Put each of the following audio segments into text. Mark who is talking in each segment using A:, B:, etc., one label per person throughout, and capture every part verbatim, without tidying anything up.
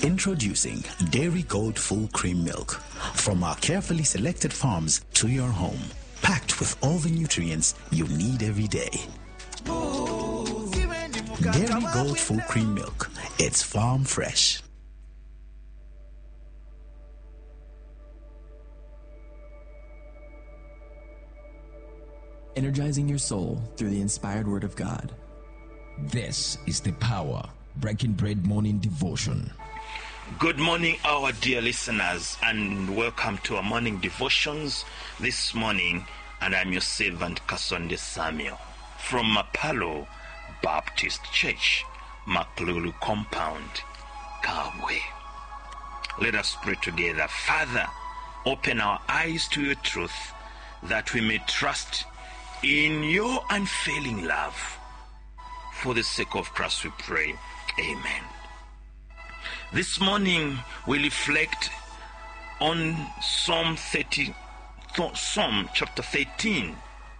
A: Introducing Dairy Gold Full Cream Milk from our carefully selected farms to your home, packed with all the nutrients you need every day. Dairy Gold Full Cream Milk. It's farm fresh.
B: Energizing your soul through the inspired word of God.
C: This is the Power Breaking Bread Morning Devotion.
D: Good morning, our dear listeners, and welcome to our morning devotions this morning. And I'm your servant, Kasonde Samuel, from Mapalo Baptist Church, Maklulu Compound, Kabwe. Let us pray together. Father, open our eyes to your truth, that we may trust in your unfailing love. For the sake of Christ we pray. Amen. This morning we reflect on Psalm thirty, Psalm chapter thirteen.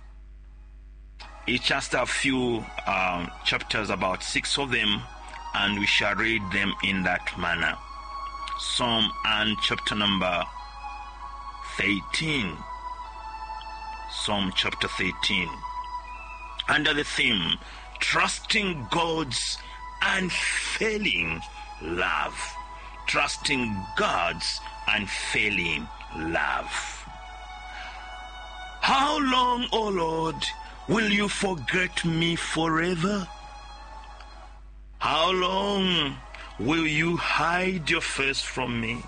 D: It's just a few uh, chapters, about six of them, and we shall read them in that manner. Psalm and chapter number thirteen. Psalm chapter thirteen. Under the theme, Trusting God's Unfailing Love. Trusting God's unfailing love. How long, O Lord, will you forget me forever? How long will you hide your face from me?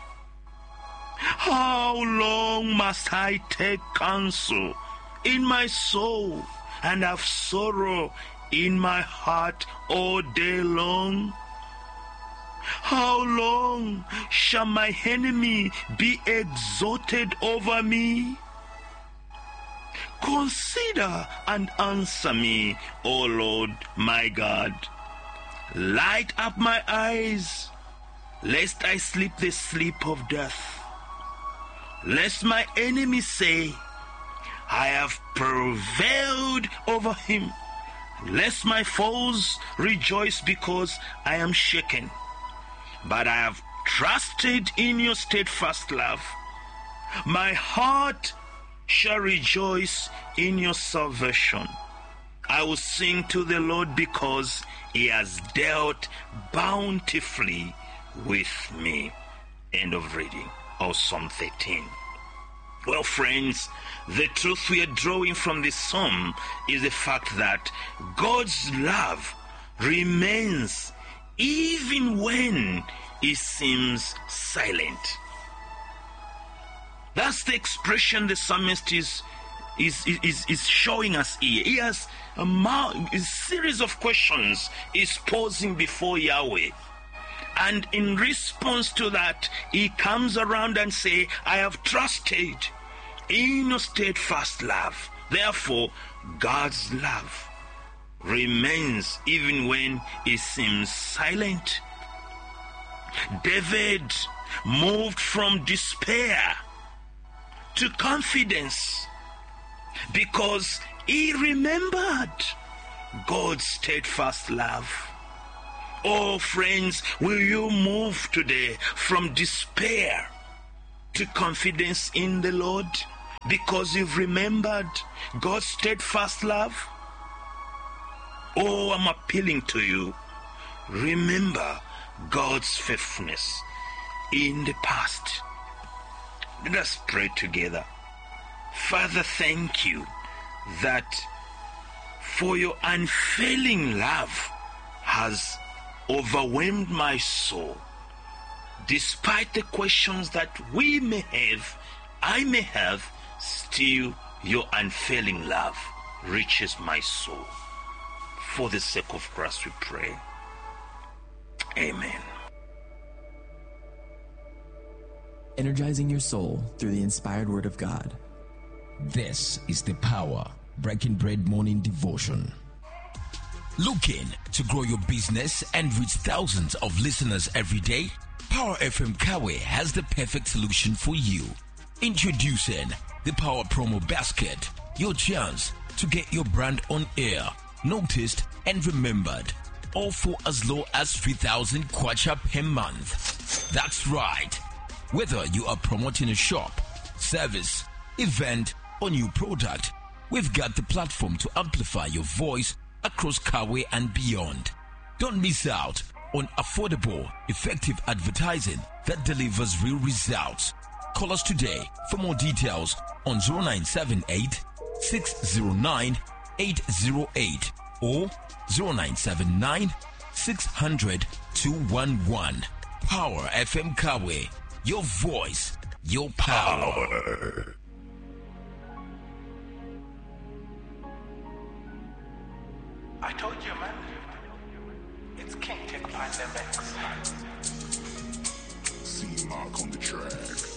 D: How long must I take counsel in my soul and have sorrow in my heart all day long? How long shall my enemy be exalted over me? Consider and answer me, O Lord my God. Light up my eyes, lest I sleep the sleep of death. Lest my enemy say, I have prevailed over him. Lest my foes rejoice because I am shaken. But I have trusted in your steadfast love. My heart shall rejoice in your salvation. I will sing to the Lord because he has dealt bountifully with me. End of reading of Psalm thirteen. Well, friends, the truth we are drawing from this psalm is the fact that God's love remains even when he seems silent. That's the expression the psalmist is is is, is showing us here. He has a, a series of questions is posing before Yahweh. And in response to that, he comes around and say, I have trusted in your steadfast love. Therefore, God's love remains even when it seems silent. David moved from despair to confidence because he remembered God's steadfast love. Oh, friends, will you move today from despair to confidence in the Lord because you've remembered God's steadfast love? Oh, I'm appealing to you. Remember God's faithfulness in the past. Let us pray together. Father, thank you that for your unfailing love has overwhelmed my soul. Despite the questions that we may have, I may have, still your unfailing love reaches my soul. For the sake of Christ we pray. Amen.
B: Energizing your soul through the inspired word of God.
C: This is the Power Breaking Bread Morning Devotion. Looking to grow your business and reach thousands of listeners every day? Power F M Kawe has the perfect solution for you. Introducing the Power Promo Basket, your chance to get your brand on air, noticed and remembered. all for as low as three thousand kwacha per month. That's right. Whether you are promoting a shop, service, event, or new product, we've got the platform to amplify your voice across Kawe and beyond. Don't miss out on affordable, effective advertising that delivers real results. Call us today for more details on zero nine seven eight, six zero nine, eight zero eight or zero nine seven nine, six hundred, two one one. Power F M Kawe. Your voice, your power.
E: I told you, man. It's King Tech Pandemics.
F: C Mark on the track.